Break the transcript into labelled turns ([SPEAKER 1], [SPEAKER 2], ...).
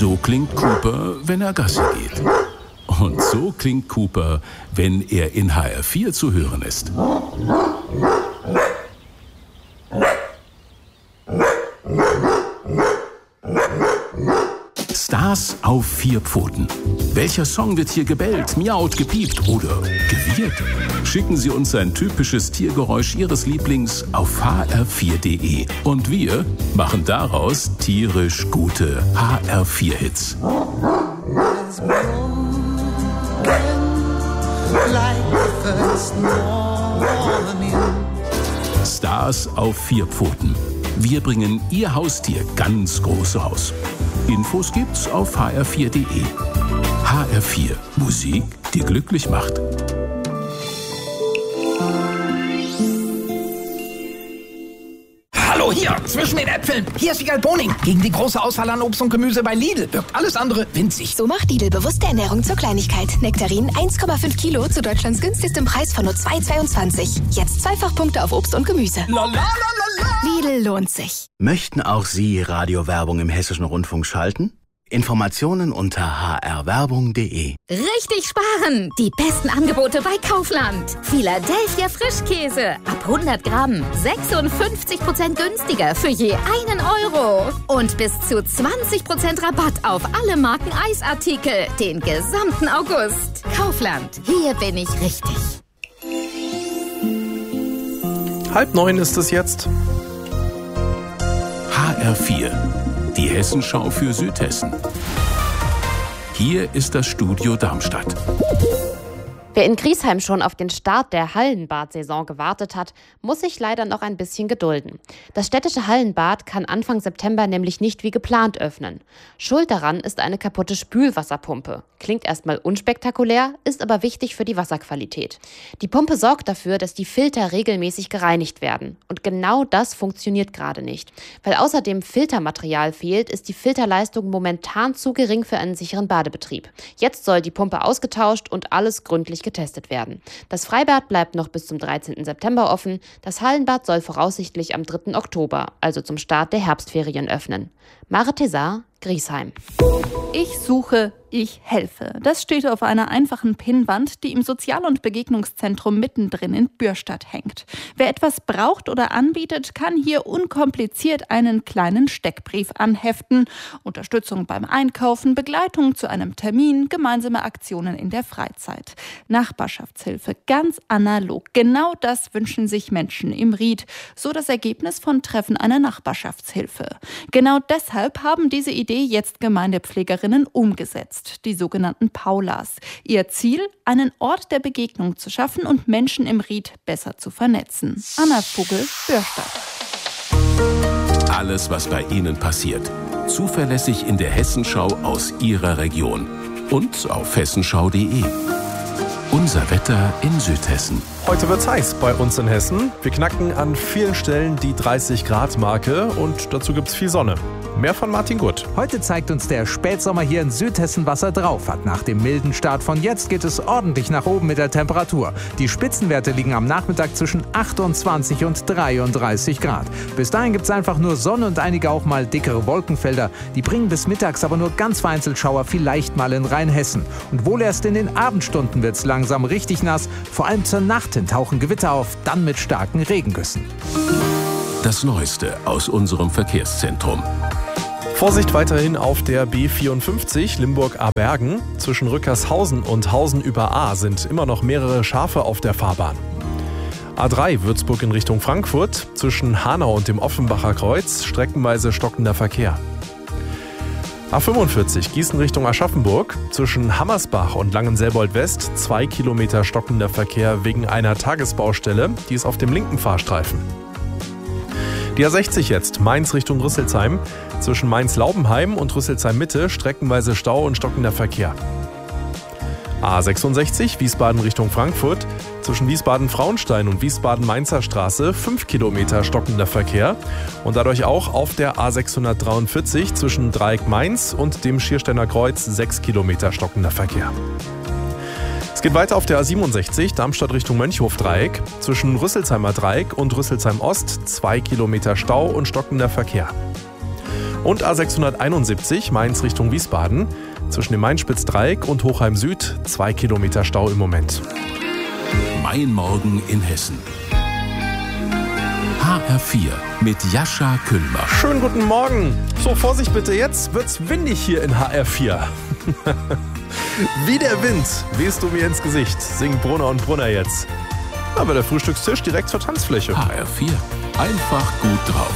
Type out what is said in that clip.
[SPEAKER 1] So klingt Cooper, wenn er Gassi geht. Und so klingt Cooper, wenn er in HR4 zu hören ist. Stars auf 4 Pfoten. Welcher Song wird hier gebellt, miaut, gepiept oder gewirrt? Schicken Sie uns ein typisches Tiergeräusch Ihres Lieblings auf hr4.de. Und wir machen daraus tierisch gute HR4-Hits. Stars auf 4 Pfoten. Wir bringen Ihr Haustier ganz groß raus. Infos gibt's auf hr4.de. HR4, Musik, die glücklich macht.
[SPEAKER 2] Hallo hier, zwischen den Äpfeln. Hier ist Wiegald Boning. Gegen die große Auswahl an Obst und Gemüse bei Lidl wirkt alles andere winzig.
[SPEAKER 3] So macht Lidl bewusste Ernährung zur Kleinigkeit. Nektarinen 1,5 Kilo zu Deutschlands günstigstem Preis von nur 2,22. Jetzt Zweifachpunkte auf Obst und Gemüse. Lidl lohnt sich.
[SPEAKER 4] Möchten auch Sie Radiowerbung im Hessischen Rundfunk schalten? Informationen unter hrwerbung.de.
[SPEAKER 5] Richtig sparen! Die besten Angebote bei Kaufland. Philadelphia Frischkäse. Ab 100 Gramm. 56% günstiger für je 1 Euro. Und bis zu 20% Rabatt auf alle Marken Eisartikel. Den gesamten August. Kaufland. Hier bin ich richtig.
[SPEAKER 6] 8:30 ist es jetzt.
[SPEAKER 1] HR4, die Hessenschau für Südhessen. Hier ist das Studio Darmstadt.
[SPEAKER 7] Wer in Griesheim schon auf den Start der Hallenbad-Saison gewartet hat, muss sich leider noch ein bisschen gedulden. Das städtische Hallenbad kann Anfang September nämlich nicht wie geplant öffnen. Schuld daran ist eine kaputte Spülwasserpumpe. Klingt erstmal unspektakulär, ist aber wichtig für die Wasserqualität. Die Pumpe sorgt dafür, dass die Filter regelmäßig gereinigt werden. Und genau das funktioniert gerade nicht. Weil außerdem Filtermaterial fehlt, ist die Filterleistung momentan zu gering für einen sicheren Badebetrieb. Jetzt soll die Pumpe ausgetauscht und alles gründlich getestet werden. Das Freibad bleibt noch bis zum 13. September offen. Das Hallenbad soll voraussichtlich am 3. Oktober, also zum Start der Herbstferien, öffnen. Mare Tessar, Griesheim.
[SPEAKER 8] Ich suche, ich helfe. Das steht auf einer einfachen Pinnwand, die im Sozial- und Begegnungszentrum mittendrin in Bürstadt hängt. Wer etwas braucht oder anbietet, kann hier unkompliziert einen kleinen Steckbrief anheften. Unterstützung beim Einkaufen, Begleitung zu einem Termin, gemeinsame Aktionen in der Freizeit. Nachbarschaftshilfe, ganz analog. Genau das wünschen sich Menschen im Ried. So das Ergebnis von Treffen einer Nachbarschaftshilfe. Genau deshalb haben diese Idee jetzt Gemeindepflegerinnen umgesetzt, die sogenannten Paulas. Ihr Ziel, einen Ort der Begegnung zu schaffen und Menschen im Ried besser zu vernetzen. Anna Vogel, Bürstadt.
[SPEAKER 1] Alles, was bei Ihnen passiert. Zuverlässig in der Hessenschau aus Ihrer Region. Und auf hessenschau.de. Unser Wetter in Südhessen.
[SPEAKER 6] Heute wird's heiß bei uns in Hessen. Wir knacken an vielen Stellen die 30-Grad-Marke und dazu gibt's viel Sonne. Mehr von Martin Gutt.
[SPEAKER 9] Heute zeigt uns der Spätsommer hier in Südhessen, was er drauf hat. Nach dem milden Start von jetzt geht es ordentlich nach oben mit der Temperatur. Die Spitzenwerte liegen am Nachmittag zwischen 28 und 33 Grad. Bis dahin gibt's einfach nur Sonne und einige auch mal dickere Wolkenfelder. Die bringen bis mittags aber nur ganz vereinzelt Schauer, vielleicht mal in Rheinhessen. Und wohl erst in den Abendstunden wird's langsam richtig nass. Vor allem zur Nacht hin tauchen Gewitter auf, dann mit starken Regengüssen.
[SPEAKER 1] Das Neueste aus unserem Verkehrszentrum.
[SPEAKER 6] Vorsicht weiterhin auf der B54 Limburg-Abergen. Zwischen Rückershausen und Hausen über A sind immer noch mehrere Schafe auf der Fahrbahn. A3 Würzburg in Richtung Frankfurt. Zwischen Hanau und dem Offenbacher Kreuz streckenweise stockender Verkehr. A45 Gießen Richtung Aschaffenburg. Zwischen Hammersbach und Langenselbold West 2 Kilometer stockender Verkehr wegen einer Tagesbaustelle. Die ist auf dem linken Fahrstreifen. Die A60 jetzt, Mainz Richtung Rüsselsheim. Zwischen Mainz-Laubenheim und Rüsselsheim-Mitte streckenweise Stau und stockender Verkehr. A66 Wiesbaden Richtung Frankfurt. Zwischen Wiesbaden-Frauenstein und Wiesbaden-Mainzer Straße 5 Kilometer stockender Verkehr. Und dadurch auch auf der A643 zwischen Dreieck Mainz und dem Schiersteiner Kreuz 6 Kilometer stockender Verkehr. Es geht weiter auf der A67 Darmstadt Richtung Mönchhof-Dreieck. Zwischen Rüsselsheimer Dreieck und Rüsselsheim Ost 2 Kilometer Stau und stockender Verkehr. Und A671 Mainz Richtung Wiesbaden. Zwischen dem Main-Spitz-Dreieck und Hochheim Süd 2 Kilometer Stau im Moment.
[SPEAKER 1] Mein Morgen in Hessen. HR4 mit Jascha Küllmer.
[SPEAKER 6] Schönen guten Morgen. So, Vorsicht bitte, jetzt wird's windig hier in HR4. Wie der Wind wehst du mir ins Gesicht, singen Brunner und Brunner jetzt. Aber der Frühstückstisch direkt zur Tanzfläche.
[SPEAKER 1] HR4, einfach gut drauf.